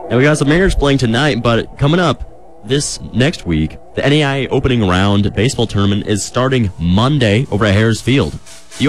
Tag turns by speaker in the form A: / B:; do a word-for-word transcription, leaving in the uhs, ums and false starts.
A: And we got some Mariners playing tonight, but coming up this next week, the N A I A opening round baseball tournament is starting Monday over at Harris Field.